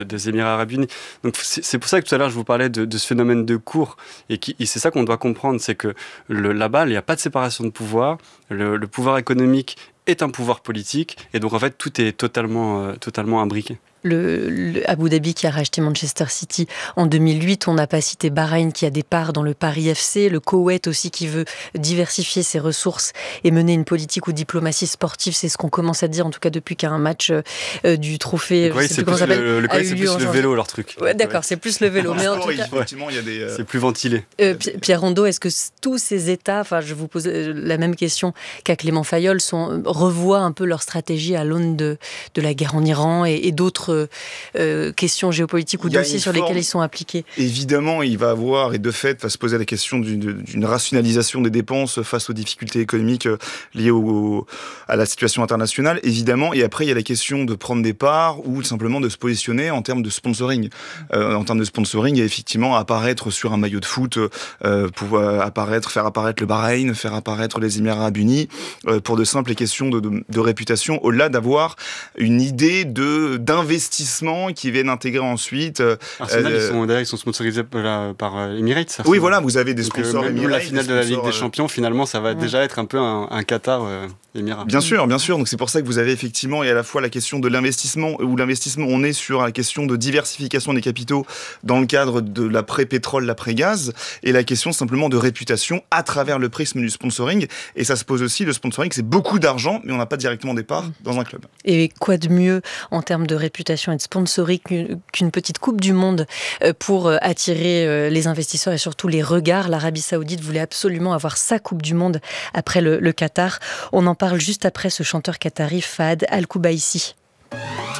des Émirats Arabes Unis. Donc c'est pour ça que tout à l'heure je vous parlais de ce phénomène de cours et c'est ça qu'on doit comprendre, c'est que là-bas il n'y a pas de séparation de pouvoir, le pouvoir économique est un pouvoir politique et donc en fait tout est totalement imbriqué. Le Abu Dhabi qui a racheté Manchester City en 2008, on n'a pas cité Bahreïn qui a des parts dans le Paris FC, le Koweït aussi qui veut diversifier ses ressources et mener une politique ou diplomatie sportive, c'est ce qu'on commence à dire en tout cas depuis qu'un match du trophée, je sais plus comment ça s'appelle, le Koweït c'est plus le vélo leur truc. Ouais, d'accord, c'est plus le vélo, mais en tout cas, effectivement, il y a des c'est plus ventilé. Pierre Rondeau, est-ce que tous ces États, enfin je vous pose la même question qu'à Clément Fayol, revoient un peu leur stratégie à l'aune de la guerre en Iran et d'autres questions géopolitiques ou dossiers sur lesquels ils sont appliqués? Évidemment, il va avoir, et de fait, va se poser la question d'une rationalisation des dépenses face aux difficultés économiques liées à la situation internationale, évidemment. Et après, il y a la question de prendre des parts ou simplement de se positionner en termes de sponsoring. En termes de sponsoring, il y a effectivement apparaître sur un maillot de foot, faire apparaître le Bahreïn, faire apparaître les Émirats Arabes Unis, pour de simples questions de réputation, au-delà d'avoir une idée d'investissement qui viennent intégrer ensuite. Arsenal, ils sont sponsorisés par Emirates. Oui, voilà, vous avez des sponsors Emirates. Emirates. La finale de la Ligue des Champions, finalement, ça va déjà être un peu un Qatar Émirats. Bien sûr. Donc c'est pour ça que vous avez effectivement, et à la fois la question de l'investissement, on est sur la question de diversification des capitaux dans le cadre de l'après-pétrole, l'après-gaz, et la question simplement de réputation à travers le prisme du sponsoring. Et ça se pose aussi, le sponsoring, c'est beaucoup d'argent, mais on n'a pas directement des parts dans un club. Et quoi de mieux en termes de réputation et de sponsoring qu'une petite Coupe du Monde pour attirer les investisseurs et surtout les regards. L'Arabie Saoudite voulait absolument avoir sa Coupe du Monde après le Qatar. On en parle juste après ce chanteur qatari Fahd Al-Kubaisi.